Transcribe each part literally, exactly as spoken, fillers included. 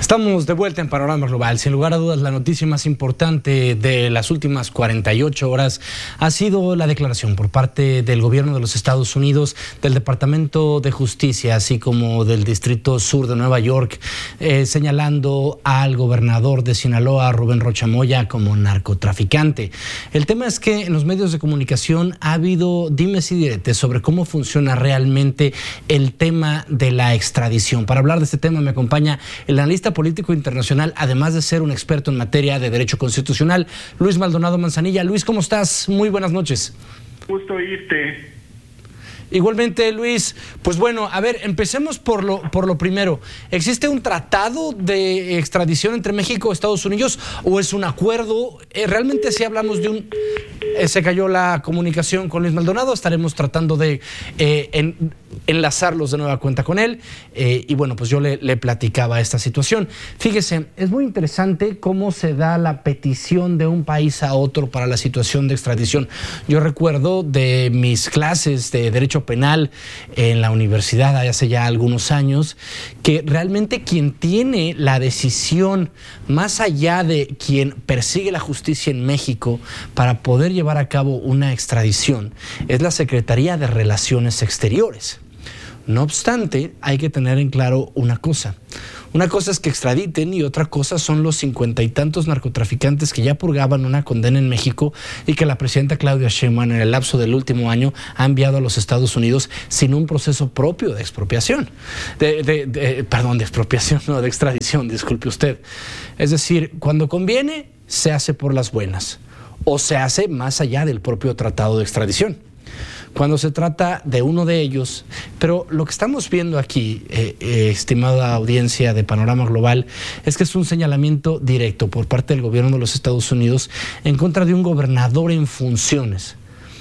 Estamos de vuelta en Panorama Global. Sin lugar a dudas, la noticia más importante de las últimas cuarenta y ocho horas ha sido la declaración por parte del gobierno de los Estados Unidos, del Departamento de Justicia, así como del Distrito Sur de Nueva York, eh, señalando al gobernador de Sinaloa, Rubén Rocha Moya, como narcotraficante. El tema es que en los medios de comunicación ha habido dimes y diretes sobre cómo funciona realmente el tema de la extradición. Para hablar de este tema me acompaña el analista político internacional, además de ser un experto en materia de derecho constitucional, Luis Maldonado Manzanilla. Luis, ¿cómo estás? Muy buenas noches. Gusto oírte. Igualmente, Luis. Pues bueno, a ver, empecemos por lo, por lo primero. ¿Existe un tratado de extradición entre México y Estados Unidos o es un acuerdo? Eh, realmente si hablamos de un... Eh, se cayó la comunicación con Luis Maldonado, estaremos tratando de eh, en, enlazarlos de nueva cuenta con él. Eh, y bueno, pues yo le, le platicaba esta situación. Fíjese, es muy interesante cómo se da la petición de un país a otro para la situación de extradición. Yo recuerdo de mis clases de Derecho Penal en la universidad hace ya algunos años, que realmente quien tiene la decisión, más allá de quien persigue la justicia en México para poder llevar a cabo una extradición, es la Secretaría de Relaciones Exteriores. No obstante, hay que tener en claro una cosa. Una cosa es que extraditen y otra cosa son los cincuenta y tantos narcotraficantes que ya purgaban una condena en México y que la presidenta Claudia Sheinbaum en el lapso del último año ha enviado a los Estados Unidos sin un proceso propio de expropiación. De, de, de, perdón, de expropiación, no, de extradición, disculpe usted. Es decir, cuando conviene, se hace por las buenas o se hace más allá del propio tratado de extradición. Cuando se trata de uno de ellos, pero lo que estamos viendo aquí, eh, eh, estimada audiencia de Panorama Global, es que es un señalamiento directo por parte del gobierno de los Estados Unidos en contra de un gobernador en funciones.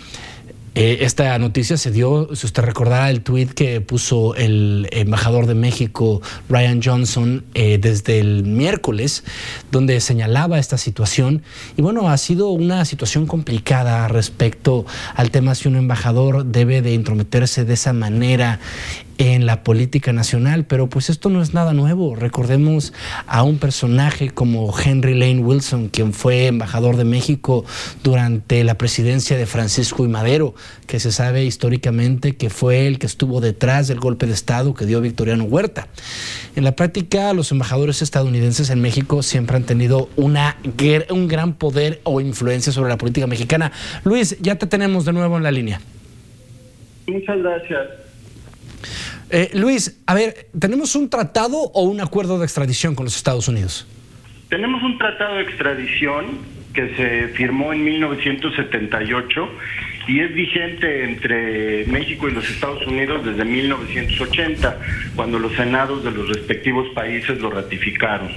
Eh, esta noticia se dio, si usted recordará, el tuit que puso el embajador de México, Ryan Johnson, eh, desde el miércoles, donde señalaba esta situación. Y bueno, ha sido una situación complicada respecto al tema si un embajador debe de intrometerse de esa manera en la política nacional, pero pues esto no es nada nuevo. Recordemos a un personaje como Henry Lane Wilson, quien fue embajador de México durante la presidencia de Francisco I. Madero, que se sabe históricamente que fue el que estuvo detrás del golpe de Estado que dio Victoriano Huerta. En la práctica, los embajadores estadounidenses en México siempre han tenido una, un gran poder o influencia sobre la política mexicana. Luis, ya te tenemos de nuevo en la línea. Muchas gracias. Eh, Luis, a ver, ¿tenemos un tratado o un acuerdo de extradición con los Estados Unidos? Tenemos un tratado de extradición que se firmó en mil novecientos setenta y ocho y es vigente entre México y los Estados Unidos desde mil novecientos ochenta, cuando los senados de los respectivos países lo ratificaron.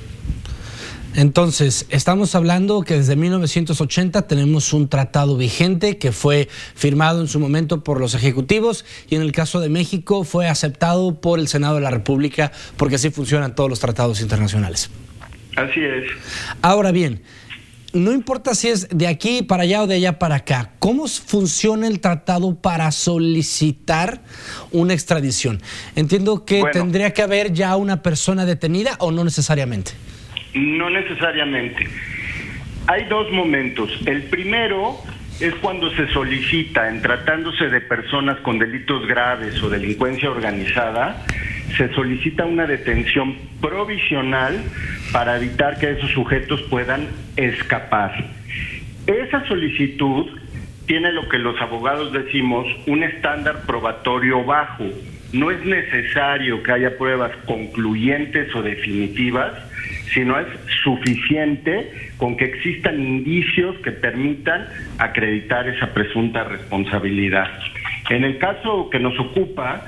Entonces, estamos hablando que desde mil novecientos ochenta tenemos un tratado vigente que fue firmado en su momento por los ejecutivos y en el caso de México fue aceptado por el Senado de la República, porque así funcionan todos los tratados internacionales. Así es. Ahora bien, no importa si es de aquí para allá o de allá para acá, ¿cómo funciona el tratado para solicitar una extradición? Entiendo que bueno, tendría que haber ya una persona detenida o no necesariamente. No necesariamente. Hay dos momentos. El primero es cuando se solicita, en tratándose de personas con delitos graves o delincuencia organizada, se solicita una detención provisional para evitar que esos sujetos puedan escapar. Esa solicitud tiene lo que los abogados decimos un estándar probatorio bajo. No es necesario que haya pruebas concluyentes o definitivas, sino es suficiente con que existan indicios que permitan acreditar esa presunta responsabilidad. En el caso que nos ocupa,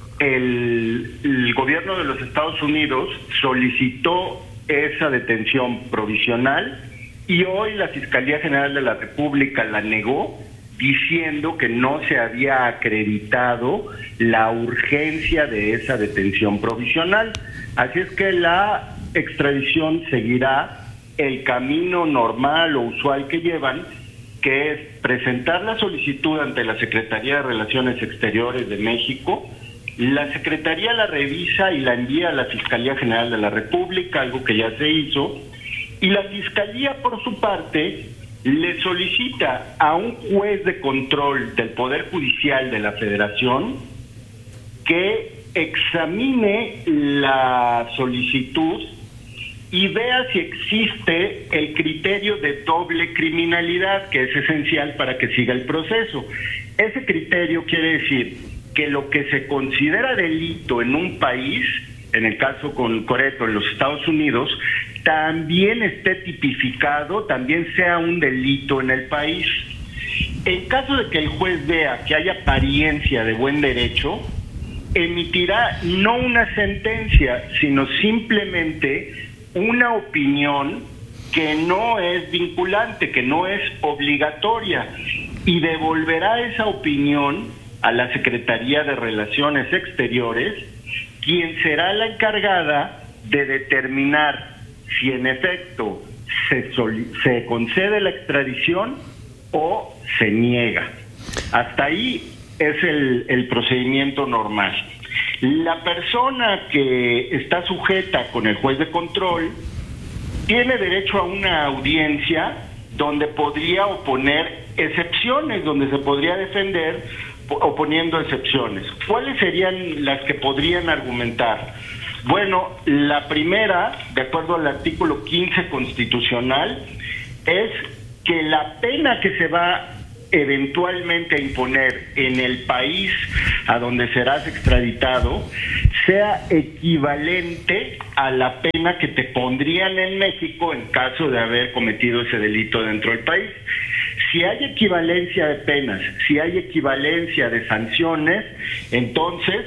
el, el gobierno de los Estados Unidos solicitó esa detención provisional y hoy la Fiscalía General de la República la negó, diciendo que no se había acreditado la urgencia de esa detención provisional. Así es que la extradición seguirá el camino normal o usual que llevan, que es presentar la solicitud ante la Secretaría de Relaciones Exteriores de México, la Secretaría la revisa y la envía a la Fiscalía General de la República, algo que ya se hizo, y la Fiscalía, por su parte, le solicita a un juez de control del Poder Judicial de la Federación que examine la solicitud y vea si existe el criterio de doble criminalidad, que es esencial para que siga el proceso. Ese criterio quiere decir que lo que se considera delito en un país, en el caso concreto en los Estados Unidos, también esté tipificado, también sea un delito en el país. En caso de que el juez vea que hay apariencia de buen derecho, emitirá no una sentencia, sino simplemente una opinión que no es vinculante, que no es obligatoria, y devolverá esa opinión a la Secretaría de Relaciones Exteriores, quien será la encargada de determinar si en efecto se, se concede la extradición o se niega. Hasta ahí es el, el procedimiento normal. La persona que está sujeta con el juez de control tiene derecho a una audiencia donde podría oponer excepciones, donde se podría defender oponiendo excepciones. ¿Cuáles serían las que podrían argumentar? Bueno, la primera, de acuerdo al artículo quince constitucional, es que la pena que se va eventualmente a imponer en el país a donde serás extraditado sea equivalente a la pena que te pondrían en México en caso de haber cometido ese delito dentro del país. Si hay equivalencia de penas, si hay equivalencia de sanciones, entonces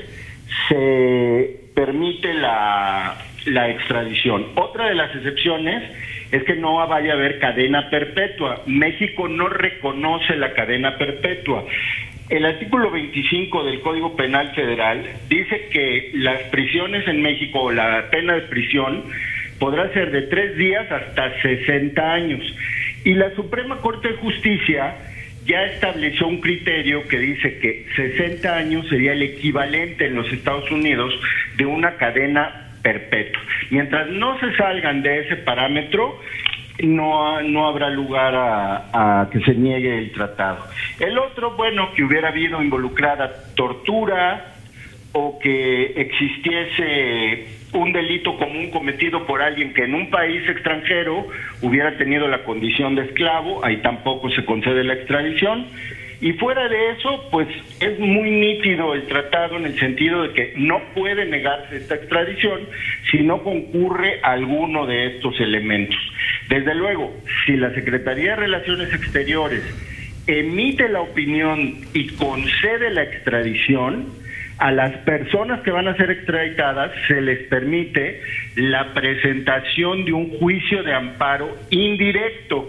se permite la, la extradición. Otra de las excepciones es que no vaya a haber cadena perpetua. México no reconoce la cadena perpetua. El artículo veinticinco del Código Penal Federal dice que las prisiones en México, o la pena de prisión, podrá ser de tres días hasta sesenta años. Y la Suprema Corte de Justicia ya estableció un criterio que dice que sesenta años sería el equivalente en los Estados Unidos de una cadena perpetua. Mientras no se salgan de ese parámetro, no, no habrá lugar a, a que se niegue el tratado. El otro, bueno, que hubiera habido involucrada tortura o que existiese un delito común cometido por alguien que en un país extranjero hubiera tenido la condición de esclavo, ahí tampoco se concede la extradición. Y fuera de eso, pues es muy nítido el tratado en el sentido de que no puede negarse esta extradición si no concurre alguno de estos elementos. Desde luego, si la Secretaría de Relaciones Exteriores emite la opinión y concede la extradición, a las personas que van a ser extraditadas se les permite la presentación de un juicio de amparo indirecto.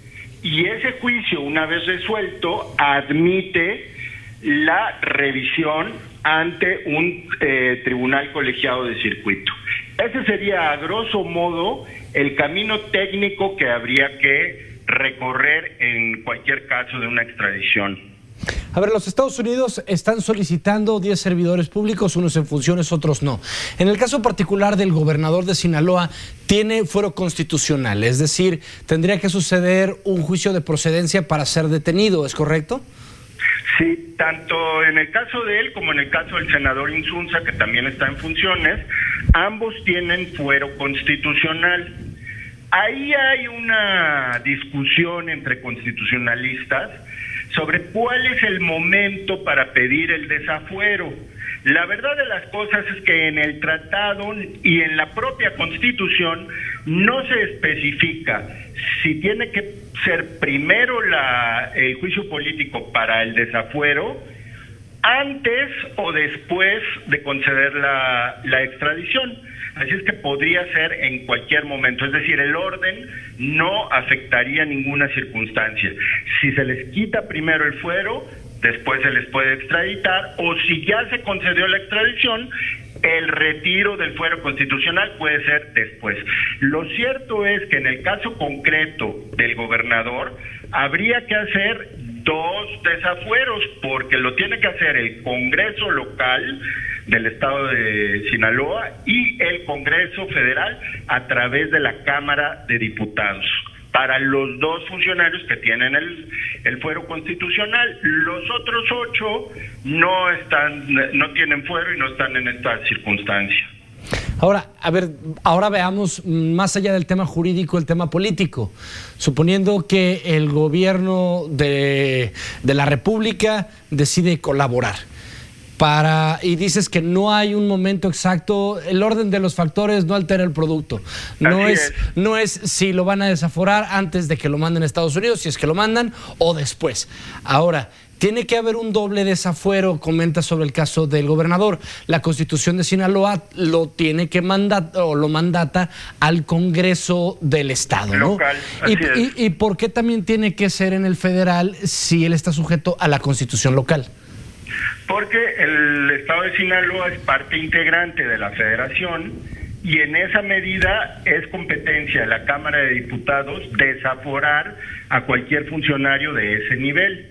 Y ese juicio, una vez resuelto, admite la revisión ante un eh, tribunal colegiado de circuito. Ese sería, a grosso modo, el camino técnico que habría que recorrer en cualquier caso de una extradición. A ver, los Estados Unidos están solicitando diez servidores públicos, unos en funciones, otros no. En el caso particular del gobernador de Sinaloa, tiene fuero constitucional, es decir, tendría que suceder un juicio de procedencia para ser detenido, ¿es correcto? Sí, tanto en el caso de él como en el caso del senador Insunza, que también está en funciones, ambos tienen fuero constitucional. Ahí hay una discusión entre constitucionalistas sobre cuál es el momento para pedir el desafuero. La verdad de las cosas es que en el tratado y en la propia Constitución no se especifica si tiene que ser primero la, el juicio político para el desafuero, antes o después de conceder la, la extradición. Así es que podría ser en cualquier momento, es decir, el orden no afectaría ninguna circunstancia. Si se les quita primero el fuero, después se les puede extraditar, o si ya se concedió la extradición, el retiro del fuero constitucional puede ser después. Lo cierto es que en el caso concreto del gobernador, habría que hacer dos desafueros, porque lo tiene que hacer el Congreso local del Estado de Sinaloa y el Congreso Federal a través de la Cámara de Diputados, para los dos funcionarios que tienen el, el fuero constitucional. Los otros ocho no están, no tienen fuero y no están en esta circunstancia. Ahora, a ver, ahora veamos más allá del tema jurídico, el tema político. Suponiendo que el gobierno de, de la República decide colaborar. Para, y dices que no hay un momento exacto, el orden de los factores no altera el producto. No es, es. no es si lo van a desaforar antes de que lo manden a Estados Unidos, si es que lo mandan, o después. Ahora, tiene que haber un doble desafuero, comenta sobre el caso del gobernador. La Constitución de Sinaloa lo tiene que mandar, o lo mandata al Congreso del Estado, ¿no? Local, y, y, ¿Y por qué también tiene que ser en el federal si él está sujeto a la Constitución local? Porque el Estado de Sinaloa es parte integrante de la Federación y en esa medida es competencia de la Cámara de Diputados desaforar a cualquier funcionario de ese nivel.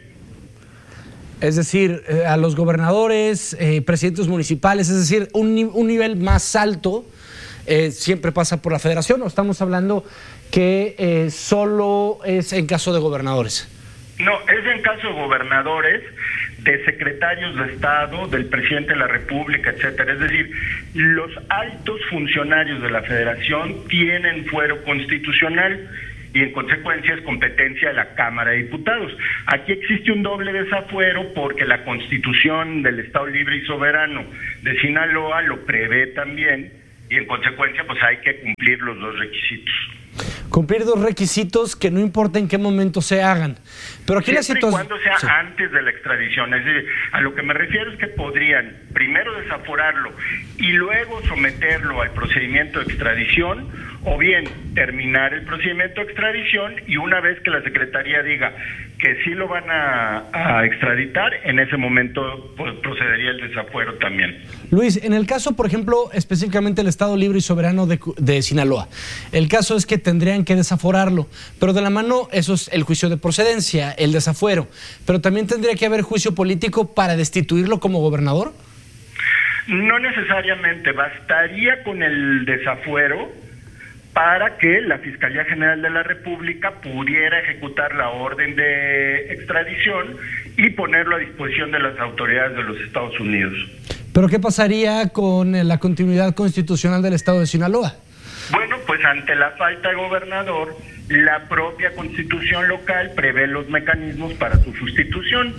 Es decir, eh, a los gobernadores, eh, presidentes municipales, es decir, un, un nivel más alto eh, siempre pasa por la Federación, ¿o estamos hablando que eh, solo es en caso de gobernadores? No, es en caso de gobernadores, de secretarios de Estado, del presidente de la República, etcétera. Es decir, los altos funcionarios de la Federación tienen fuero constitucional y en consecuencia es competencia de la Cámara de Diputados. Aquí existe un doble desafuero porque la Constitución del Estado Libre y Soberano de Sinaloa lo prevé también y en consecuencia pues hay que cumplir los dos requisitos. Cumplir dos requisitos que no importa en qué momento se hagan. Pero aquí siempre la situación... y cuando sea sí. antes de la extradición. Es decir, a lo que me refiero es que podrían primero desaforarlo y luego someterlo al procedimiento de extradición, o bien terminar el procedimiento de extradición y una vez que la Secretaría diga que sí lo van a, a extraditar, en ese momento pues, procedería el desafuero también. Luis, en el caso, por ejemplo, específicamente el Estado Libre y Soberano de, de Sinaloa, el caso es que tendrían que desaforarlo, pero de la mano, eso es el juicio de procedencia, el desafuero, pero también tendría que haber juicio político para destituirlo como gobernador. No necesariamente, bastaría con el desafuero para que la Fiscalía General de la República pudiera ejecutar la orden de extradición y ponerlo a disposición de las autoridades de los Estados Unidos. ¿Pero qué pasaría con la continuidad constitucional del Estado de Sinaloa? Bueno, pues ante la falta de gobernador, la propia Constitución local prevé los mecanismos para su sustitución.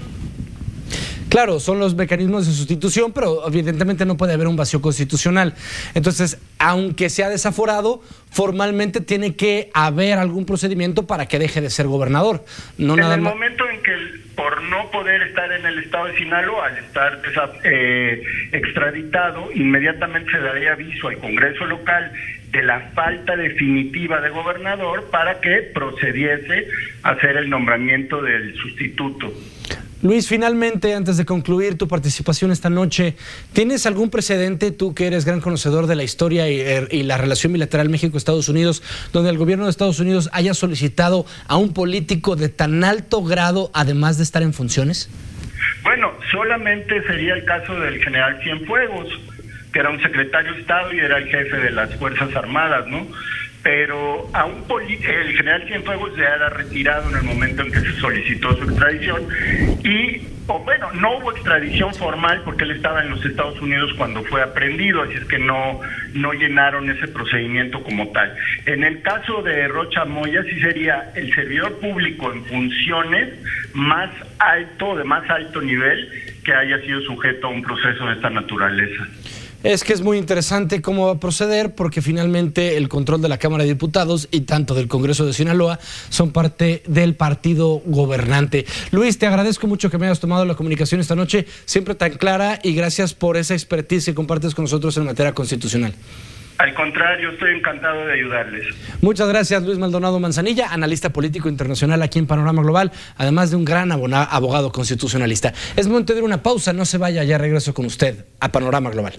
Claro, son los mecanismos de sustitución, pero evidentemente no puede haber un vacío constitucional. Entonces, aunque sea desaforado, formalmente tiene que haber algún procedimiento para que deje de ser gobernador. No en nada el más... momento en que, por no poder estar en el Estado de Sinaloa, al estar eh, extraditado, inmediatamente se daría aviso al Congreso local de la falta definitiva de gobernador para que procediese a hacer el nombramiento del sustituto. Luis, finalmente, antes de concluir tu participación esta noche, ¿tienes algún precedente, tú que eres gran conocedor de la historia y, y la relación bilateral México-Estados Unidos, donde el gobierno de Estados Unidos haya solicitado a un político de tan alto grado, además de estar en funciones? Bueno, solamente sería el caso del general Cienfuegos, que era un secretario de Estado y era el jefe de las Fuerzas Armadas, ¿no? Pero a un el general Cienfuegos ya era retirado en el momento en que se solicitó su extradición y, o bueno, no hubo extradición formal porque él estaba en los Estados Unidos cuando fue aprehendido, así es que no, no llenaron ese procedimiento como tal. En el caso de Rocha Moya sí sería el servidor público en funciones más alto, de más alto nivel, que haya sido sujeto a un proceso de esta naturaleza. Es que es muy interesante cómo va a proceder porque finalmente el control de la Cámara de Diputados y tanto del Congreso de Sinaloa son parte del partido gobernante. Luis, te agradezco mucho que me hayas tomado la comunicación esta noche, siempre tan clara, y gracias por esa expertise que compartes con nosotros en materia constitucional. Al contrario, estoy encantado de ayudarles. Muchas gracias, Luis Maldonado Manzanilla, analista político internacional aquí en Panorama Global, además de un gran abogado constitucionalista. Es momento de ir a una pausa, no se vaya, ya regreso con usted a Panorama Global.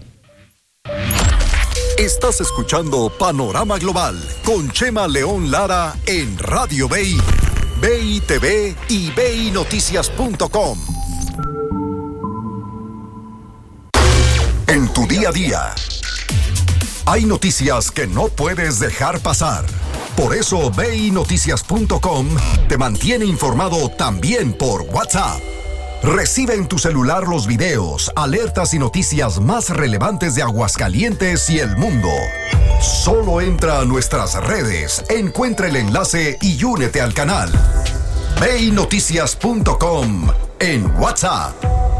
Estás escuchando Panorama Global con Chema León Lara en Radio B I, B I T V y B I Noticias punto com. En tu tu día a día. Hay noticias que no puedes dejar pasar. Por eso ve y noticias punto com te mantiene informado también por WhatsApp. Recibe en tu celular los videos, alertas y noticias más relevantes de Aguascalientes y el mundo. Solo entra a nuestras redes, encuentra el enlace y únete al canal. ve y noticias punto com en WhatsApp.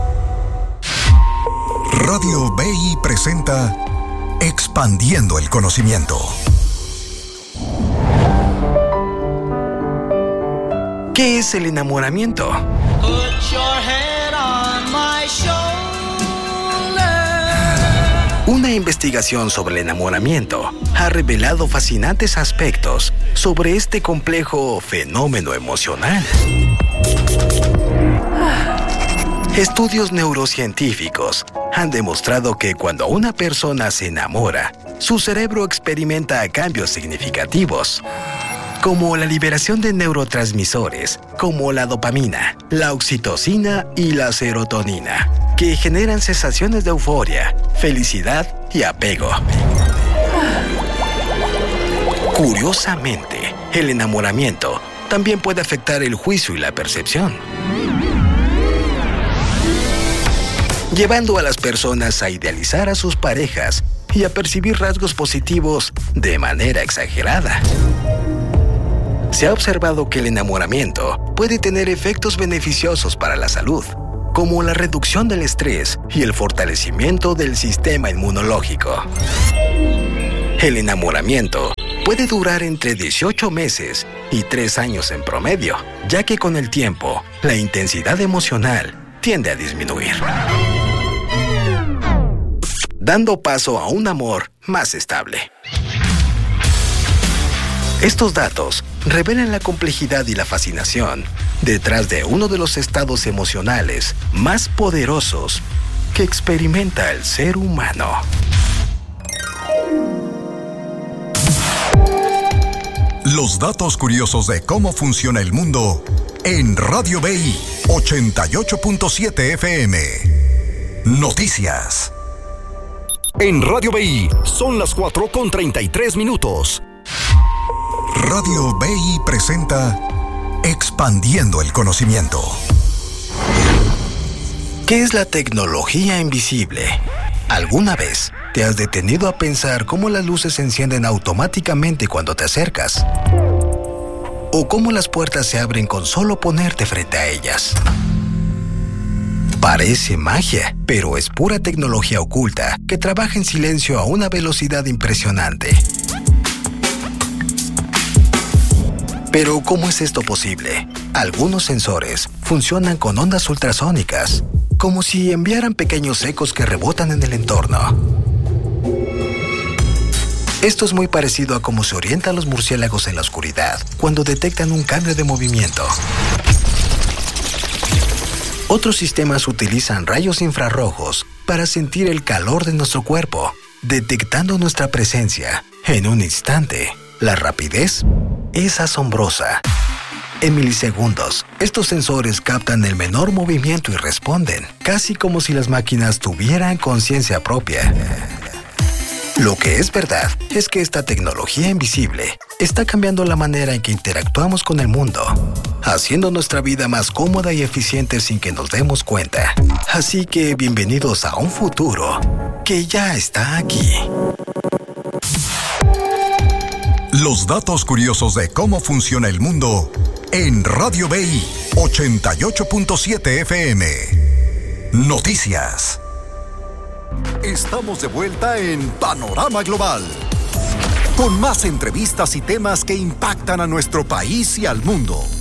Radio B I presenta Expandiendo el Conocimiento. ¿Qué es el enamoramiento? Una investigación sobre el enamoramiento ha revelado fascinantes aspectos sobre este complejo fenómeno emocional. Estudios neurocientíficos han demostrado que cuando una persona se enamora, su cerebro experimenta cambios significativos, como la liberación de neurotransmisores, como la dopamina, la oxitocina y la serotonina, que generan sensaciones de euforia, felicidad y apego. Curiosamente, el enamoramiento también puede afectar el juicio y la percepción, llevando a las personas a idealizar a sus parejas y a percibir rasgos positivos de manera exagerada. Se ha observado que el enamoramiento puede tener efectos beneficiosos para la salud, como la reducción del estrés y el fortalecimiento del sistema inmunológico. El enamoramiento puede durar entre dieciocho meses y tres años en promedio, ya que con el tiempo, la intensidad emocional tiende a disminuir, dando paso a un amor más estable. Estos datos revelan la complejidad y la fascinación detrás de uno de los estados emocionales más poderosos que experimenta el ser humano. Los datos curiosos de cómo funciona el mundo en Radio B I ochenta y ocho punto siete F M. Noticias. En Radio B I son las cuatro con treinta y tres minutos. Radio B I presenta Expandiendo el Conocimiento. ¿Qué es la tecnología invisible? ¿Alguna vez te has detenido a pensar cómo las luces se encienden automáticamente cuando te acercas? ¿O cómo las puertas se abren con solo ponerte frente a ellas? Parece magia, pero es pura tecnología oculta que trabaja en silencio a una velocidad impresionante. Pero ¿cómo es esto posible? Algunos sensores funcionan con ondas ultrasónicas, como si enviaran pequeños ecos que rebotan en el entorno. Esto es muy parecido a cómo se orientan los murciélagos en la oscuridad cuando detectan un cambio de movimiento. Otros sistemas utilizan rayos infrarrojos para sentir el calor de nuestro cuerpo, detectando nuestra presencia en un instante. La rapidez es asombrosa. En milisegundos, estos sensores captan el menor movimiento y responden, casi como si las máquinas tuvieran conciencia propia. Lo que es verdad es que esta tecnología invisible está cambiando la manera en que interactuamos con el mundo, haciendo nuestra vida más cómoda y eficiente sin que nos demos cuenta. Así que bienvenidos a un futuro que ya está aquí. Los datos curiosos de cómo funciona el mundo en Radio B I ochenta y ocho punto siete F M. Noticias. Estamos de vuelta en Panorama Global, con más entrevistas y temas que impactan a nuestro país y al mundo.